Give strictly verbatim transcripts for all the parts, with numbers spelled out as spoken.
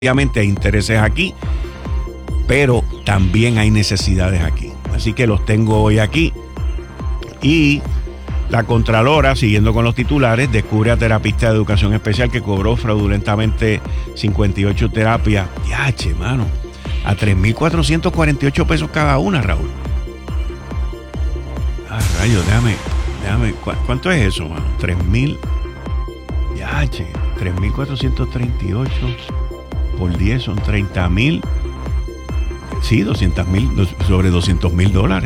Obviamente hay intereses aquí, pero también hay necesidades aquí. Así que los tengo hoy aquí. Y la Contralora, siguiendo con los titulares, descubre a terapista de educación especial que cobró fraudulentamente cincuenta y ocho terapias. Yache, mano. A tres mil cuatrocientos cuarenta y ocho pesos cada una, Raúl. Ah, rayos, déjame, déjame. ¿cu- ¿Cuánto es eso, mano? tres mil. Yache, tres mil cuatrocientos treinta y ocho por diez son treinta mil. Sí, doscientos mil, sobre doscientos mil dólares.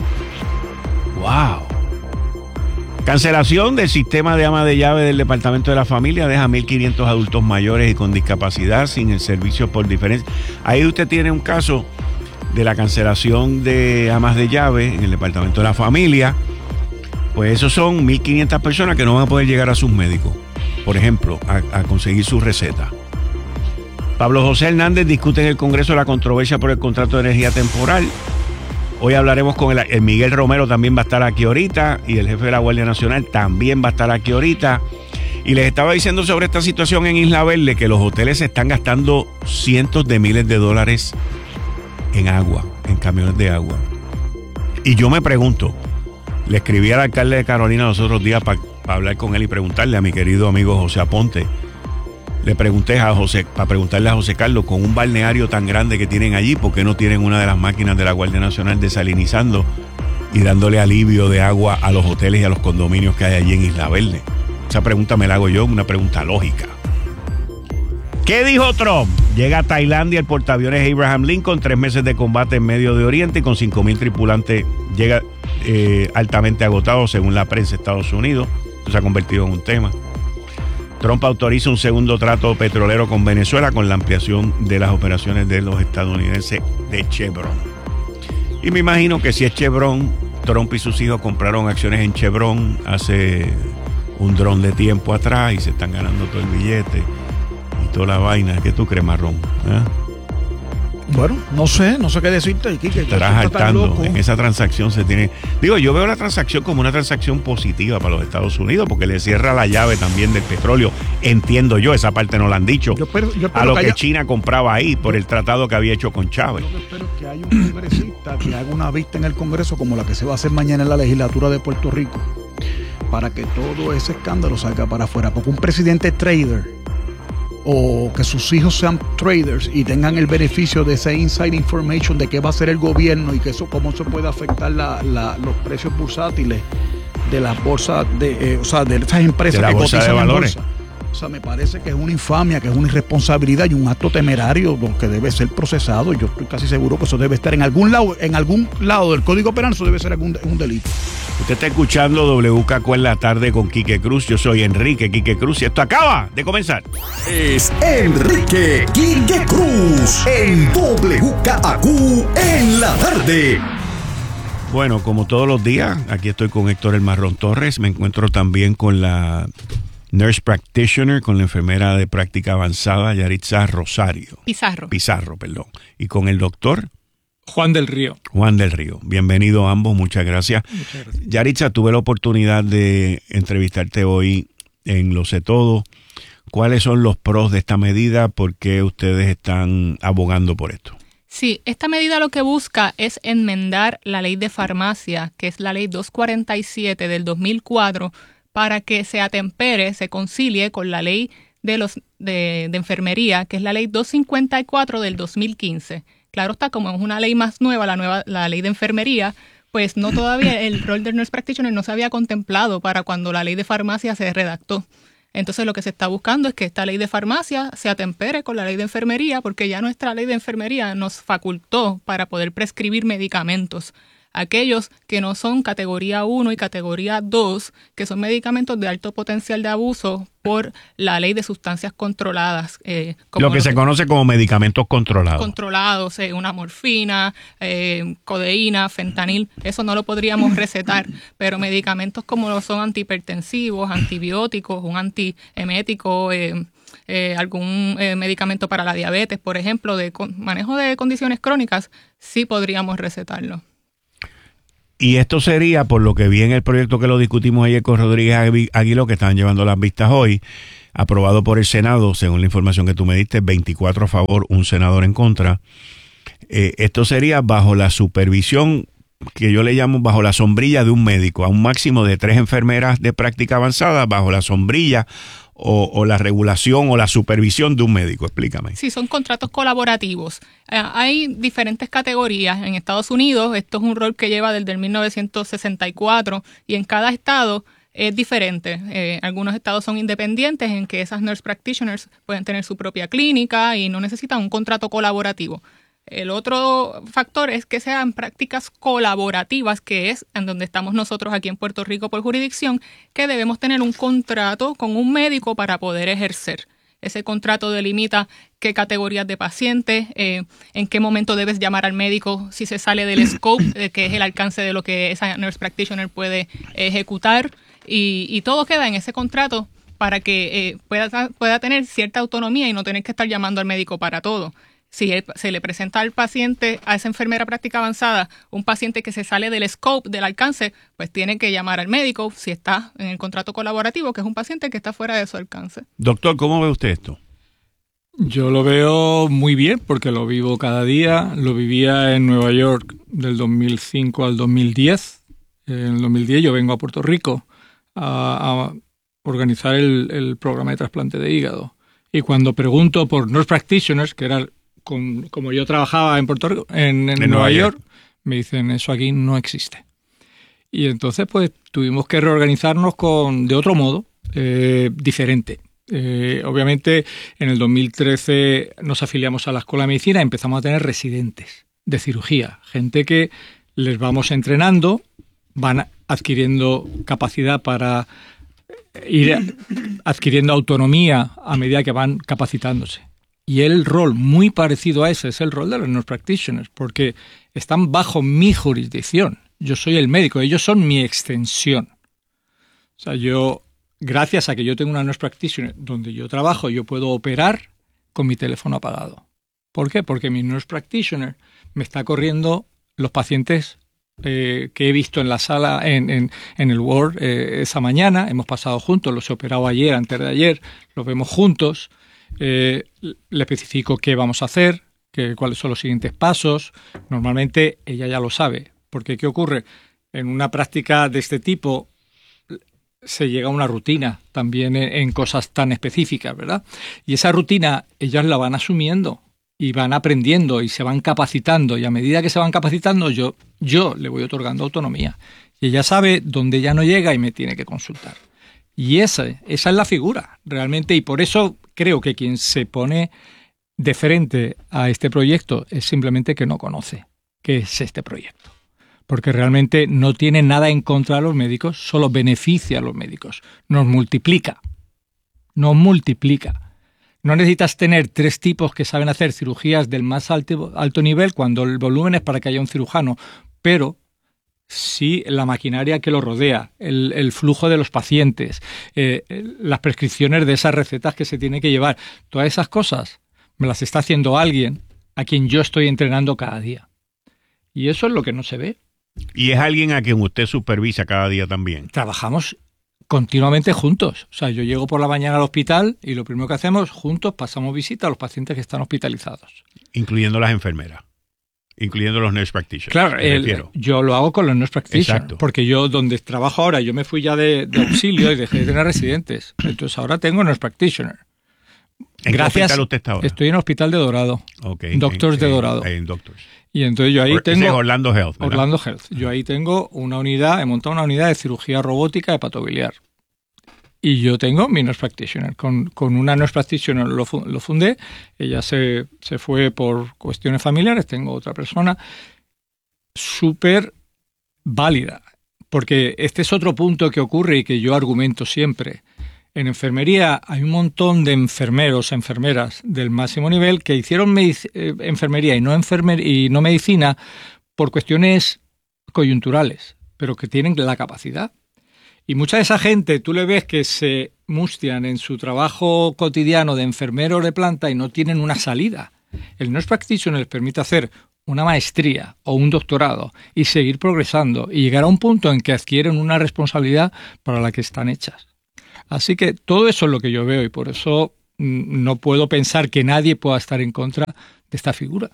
¡Wow! Cancelación del sistema de ama de llave del Departamento de la Familia deja mil quinientos adultos mayores y con discapacidad sin el servicio por diferencia. Ahí usted tiene un caso de la cancelación de amas de llave en el Departamento de la Familia. Pues esos son mil quinientas personas que no van a poder llegar a sus médicos, por ejemplo, a, a conseguir su receta. Pablo José Hernández discute en el Congreso la controversia por el contrato de energía temporal. Hoy hablaremos con el, el Miguel Romero, también va a estar aquí ahorita, y el jefe de la Guardia Nacional también va a estar aquí ahorita. Y les estaba diciendo sobre esta situación en Isla Verde, que los hoteles se están gastando cientos de miles de dólares en agua, en camiones de agua. Y yo me pregunto, le escribí al alcalde de Carolina los otros días para pa hablar con él y preguntarle a mi querido amigo José Aponte. Le pregunté a José, para preguntarle a José Carlos, con un balneario tan grande que tienen allí, ¿por qué no tienen una de las máquinas de la Guardia Nacional desalinizando y dándole alivio de agua a los hoteles y a los condominios que hay allí en Isla Verde? Esa pregunta me la hago yo, una pregunta lógica. ¿Qué dijo Trump? Llega a Tailandia el portaaviones Abraham Lincoln, tres meses de combate en Medio de Oriente y con cinco mil tripulantes, llega eh, altamente agotado según la prensa de Estados Unidos. Esto se ha convertido en un tema. Trump autoriza un segundo trato petrolero con Venezuela con la ampliación de las operaciones de los estadounidenses de Chevron. Y me imagino que si es Chevron, Trump y sus hijos compraron acciones en Chevron hace un dron de tiempo atrás y se están ganando todo el billete y toda la vaina. ¿Qué tú crees, Marrón? ¿Eh? Bueno, no sé, no sé qué decirte, Quique. Estarás saltando. En esa transacción se tiene... Digo, yo veo la transacción como una transacción positiva para los Estados Unidos porque le cierra la llave también del petróleo. Entiendo yo, esa parte no la han dicho. Yo espero, yo espero a lo que, que haya... China compraba ahí por el tratado que había hecho con Chávez. Yo espero que haya un congresista que haga una vista en el Congreso como la que se va a hacer mañana en la legislatura de Puerto Rico para que todo ese escándalo salga para afuera. Porque un presidente trader o que sus hijos sean traders y tengan el beneficio de esa inside information de qué va a hacer el gobierno y que eso cómo se puede afectar la, la, los precios bursátiles de las bolsas de, eh, o sea, de esas empresas de la que bolsa cotizan de en valores. bolsa. O sea, me parece que es una infamia, que es una irresponsabilidad y un acto temerario que debe ser procesado. Yo estoy casi seguro que eso debe estar en algún lado, en algún lado del Código Penal, eso debe ser algún, un delito. Usted está escuchando W K Q en la tarde con Quique Cruz. Yo soy Enrique Quique Cruz y esto acaba de comenzar. Es Enrique Quique Cruz en W K Q en la tarde. Bueno, como todos los días, aquí estoy con Héctor El Marrón Torres. Me encuentro también con la Nurse Practitioner, con la enfermera de práctica avanzada Yaritza Rosario. Pizarro. Pizarro, perdón. Y con el doctor Juan del Río. Juan del Río. Bienvenido a ambos, muchas gracias. Muchas gracias. Yaritza, tuve la oportunidad de entrevistarte hoy en Lo Sé Todo. ¿Cuáles son los pros de esta medida? ¿Por qué ustedes están abogando por esto? Sí, esta medida lo que busca es enmendar la ley de farmacia, que es la ley doscientos cuarenta y siete del dos mil cuatro, para que se atempere, se concilie con la ley de, los, de, de enfermería, que es la ley doscientos cincuenta y cuatro del dos mil quince. Claro está, como es una ley más nueva, la nueva la ley de enfermería, pues no todavía el rol del nurse practitioner no se había contemplado para cuando la ley de farmacia se redactó. Entonces lo que se está buscando es que esta ley de farmacia se atempere con la ley de enfermería, porque ya nuestra ley de enfermería nos facultó para poder prescribir medicamentos. Aquellos que no son categoría uno y categoría dos, que son medicamentos de alto potencial de abuso por la ley de sustancias controladas. Eh, como Lo que se conoce como medicamentos controlados. Controlados, eh, una morfina, eh, codeína, fentanil, eso no lo podríamos recetar, pero medicamentos como lo son antihipertensivos, antibióticos, un antiemético, eh, eh, algún eh, medicamento para la diabetes, por ejemplo, de con, manejo de condiciones crónicas, sí podríamos recetarlo. Y esto sería, por lo que vi en el proyecto que lo discutimos ayer con Rodríguez Aguiló, que estaban llevando las vistas hoy, aprobado por el Senado, según la información que tú me diste, veinticuatro a favor, un senador en contra. Eh, esto sería bajo la supervisión que yo le llamo bajo la sombrilla de un médico, a un máximo de tres enfermeras de práctica avanzada bajo la sombrilla o, o la regulación o la supervisión de un médico. Explícame. Sí, son contratos colaborativos. Eh, hay diferentes categorías. En Estados Unidos, esto es un rol que lleva desde el mil novecientos sesenta y cuatro y en cada estado es diferente. Eh, algunos estados son independientes en que esas nurse practitioners pueden tener su propia clínica y no necesitan un contrato colaborativo. El otro factor es que sean prácticas colaborativas, que es en donde estamos nosotros aquí en Puerto Rico por jurisdicción, que debemos tener un contrato con un médico para poder ejercer. Ese contrato delimita qué categorías de pacientes, eh, en qué momento debes llamar al médico si se sale del scope, eh, que es el alcance de lo que esa nurse practitioner puede ejecutar, y, y todo queda en ese contrato para que eh, pueda, pueda tener cierta autonomía y no tener que estar llamando al médico para todo. Si se le presenta al paciente, a esa enfermera práctica avanzada, un paciente que se sale del scope, del alcance, pues tiene que llamar al médico si está en el contrato colaborativo, que es un paciente que está fuera de su alcance. Doctor, ¿cómo ve usted esto? Yo lo veo muy bien porque lo vivo cada día. Lo vivía en Nueva York del dos mil cinco al dos mil diez. En el dos mil diez yo vengo a Puerto Rico a, a organizar el, el programa de trasplante de hígado. Y cuando pregunto por nurse practitioners, que era Con, como yo trabajaba en Puerto Rico, en, en, en Nueva York, York, me dicen, eso aquí no existe. Y entonces, pues, tuvimos que reorganizarnos con de otro modo, eh, diferente. Eh, obviamente, en el dos mil trece nos afiliamos a la Escuela de Medicina y empezamos a tener residentes de cirugía, gente que les vamos entrenando, van adquiriendo capacidad para ir adquiriendo autonomía a medida que van capacitándose. Y el rol muy parecido a ese es el rol de los nurse practitioners, porque están bajo mi jurisdicción. Yo soy el médico, ellos son mi extensión. O sea, yo, gracias a que yo tengo una nurse practitioner donde yo trabajo, yo puedo operar con mi teléfono apagado. ¿Por qué? Porque mi nurse practitioner me está corriendo los pacientes eh, que he visto en la sala, en, en, en el ward eh, esa mañana. Hemos pasado juntos, los he operado ayer, antes de ayer, los vemos juntos. Eh, le especifico qué vamos a hacer, que, cuáles son los siguientes pasos. Normalmente ella ya lo sabe, porque ¿qué ocurre? En una práctica de este tipo se llega a una rutina también en, en cosas tan específicas, ¿verdad? Y esa rutina ellas la van asumiendo y van aprendiendo y se van capacitando, y a medida que se van capacitando yo, yo le voy otorgando autonomía. Y ella sabe dónde ya no llega y me tiene que consultar. Y esa, esa es la figura, realmente, y por eso creo que quien se pone de frente a este proyecto es simplemente que no conoce qué es este proyecto. Porque realmente no tiene nada en contra de los médicos, solo beneficia a los médicos. Nos multiplica, nos multiplica. No necesitas tener tres tipos que saben hacer cirugías del más alto, alto nivel cuando el volumen es para que haya un cirujano, pero sí la maquinaria que lo rodea, el, el flujo de los pacientes, eh, las prescripciones de esas recetas que se tiene que llevar, todas esas cosas me las está haciendo alguien a quien yo estoy entrenando cada día. Y eso es lo que no se ve. Y es alguien a quien usted supervisa cada día también. Trabajamos continuamente juntos. O sea, yo llego por la mañana al hospital y lo primero que hacemos, juntos pasamos visita a los pacientes que están hospitalizados. Incluyendo las enfermeras. Incluyendo los nurse practitioners. Claro, el, yo lo hago con los nurse practitioners. Exacto. Porque yo donde trabajo ahora, yo me fui ya de, de auxilio y dejé de tener residentes. Entonces ahora tengo nurse practitioner. ¿En Gracias, qué hospital usted está ahora? Estoy en el hospital de Dorado. Okay. Doctors en, de en, Dorado. En Doctors. Y entonces yo ahí Or, tengo... Es Orlando Health, ¿verdad? Orlando Health. Yo ahí tengo una unidad, he montado una unidad de cirugía robótica hepatobiliar. Y yo tengo mi nurse practitioner. Con, con una nurse practitioner lo, lo fundé. Ella se, se fue por cuestiones familiares. Tengo otra persona súper válida. Porque este es otro punto que ocurre y que yo argumento siempre. En enfermería hay un montón de enfermeros, enfermeras del máximo nivel que hicieron medic- eh, enfermería y no, enfermer- y no medicina por cuestiones coyunturales, pero que tienen la capacidad. Y mucha de esa gente, tú le ves que se mustian en su trabajo cotidiano de enfermero de planta y no tienen una salida. El nurse practitioner les permite hacer una maestría o un doctorado y seguir progresando y llegar a un punto en que adquieren una responsabilidad para la que están hechas. Así que todo eso es lo que yo veo y por eso mm, no puedo pensar que nadie pueda estar en contra de esta figura.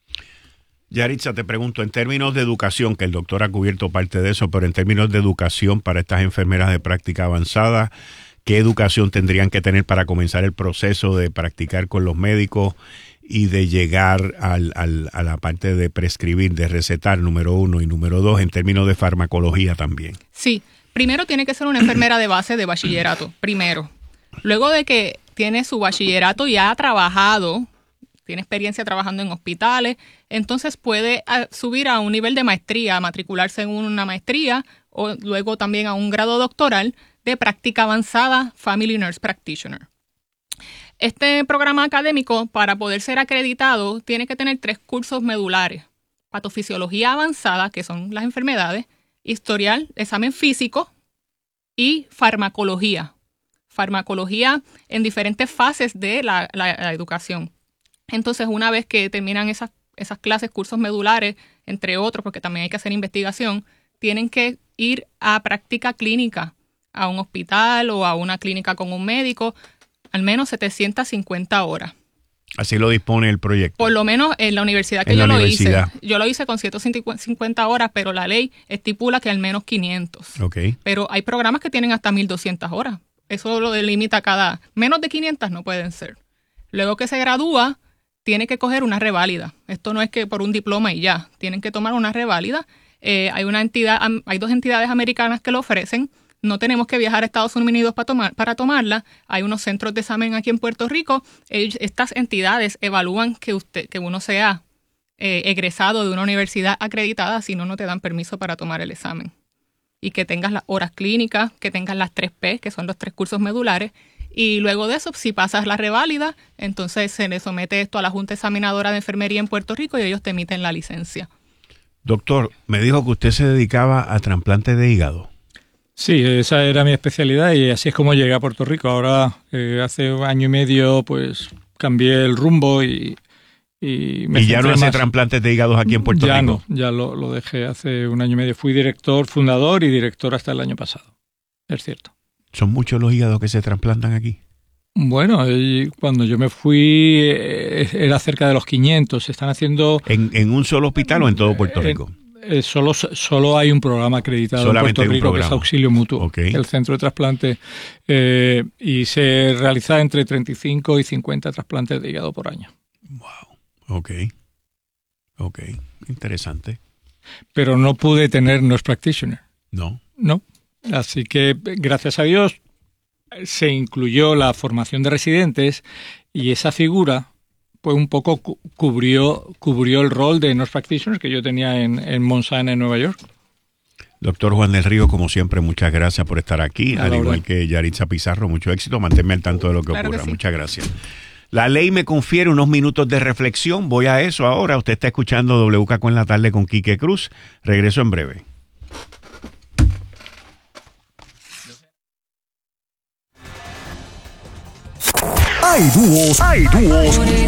Yaritza, te pregunto, en términos de educación, que el doctor ha cubierto parte de eso, pero en términos de educación para estas enfermeras de práctica avanzada, ¿qué educación tendrían que tener para comenzar el proceso de practicar con los médicos y de llegar al, al, a la parte de prescribir, de recetar, número uno, y número dos, en términos de farmacología también? Sí, primero tiene que ser una enfermera de base de bachillerato, primero. Luego de que tiene su bachillerato y ha trabajado, tiene experiencia trabajando en hospitales, entonces puede subir a un nivel de maestría, matricularse en una maestría o luego también a un grado doctoral de práctica avanzada Family Nurse Practitioner. Este programa académico, para poder ser acreditado, tiene que tener tres cursos medulares: patofisiología avanzada, que son las enfermedades, historial, examen físico y farmacología. Farmacología en diferentes fases de la, la, la educación. Entonces, una vez que terminan esas, esas clases, cursos medulares, entre otros, porque también hay que hacer investigación, tienen que ir a práctica clínica, a un hospital o a una clínica con un médico, al menos setecientas cincuenta horas. Así lo dispone el proyecto. Por lo menos en la universidad que en yo la lo universidad. hice. Yo lo hice con ciento cincuenta horas, pero la ley estipula que al menos quinientas. Okay. Pero hay programas que tienen hasta mil doscientas horas. Eso lo delimita cada... Menos de quinientas no pueden ser. Luego que se gradúa, tiene que coger una reválida. Esto no es que por un diploma y ya. Tienen que tomar una reválida. Eh, hay una entidad, hay dos entidades americanas que lo ofrecen. No tenemos que viajar a Estados Unidos para, tomar, para tomarla. Hay unos centros de examen aquí en Puerto Rico. Ellos, estas entidades evalúan que usted, que uno sea eh, egresado de una universidad acreditada, si no, no te dan permiso para tomar el examen. Y que tengas las horas clínicas, que tengas las tres P, que son los tres cursos medulares. Y luego de eso, si pasas la reválida, entonces se le somete esto a la Junta Examinadora de Enfermería en Puerto Rico y ellos te emiten la licencia. Doctor, me dijo que usted se dedicaba a trasplante de hígado. Sí, esa era mi especialidad y así es como llegué a Puerto Rico. Ahora, eh, hace un año y medio, pues cambié el rumbo y, y me ¿Y ya no hace más... trasplantes de hígados aquí en Puerto ya Rico? Ya no, ya lo, lo dejé hace un año y medio. Fui director, fundador y director hasta el año pasado. Es cierto. ¿Son muchos los hígados que se trasplantan aquí? Bueno, cuando yo me fui eh, era cerca de los quinientos. Se están haciendo... ¿En, en un solo hospital o en todo Puerto Rico? Eh, eh, solo, solo hay un programa acreditado Solamente en Puerto Rico que es Auxilio Mutuo, okay. El centro de trasplante. Eh, y se realiza entre treinta y cinco y cincuenta trasplantes de hígado por año. Wow, ok. Ok, interesante. Pero no pude tener nurse practitioner. No. No. Así que, gracias a Dios, se incluyó la formación de residentes y esa figura pues un poco cu- cubrió cubrió el rol de nurse practitioner que yo tenía en, en Mount Sinai, en Nueva York. Doctor Juan del Río, como siempre, muchas gracias por estar aquí, A al la igual orden. que Yaritza Pizarro, mucho éxito, manténme al tanto de lo que Claro ocurra. que sí. Muchas gracias. La ley me confiere unos minutos de reflexión, voy a eso ahora. Usted está escuchando W K Q en la tarde con Quique Cruz. Regreso en breve. Hay dúos, hay dúos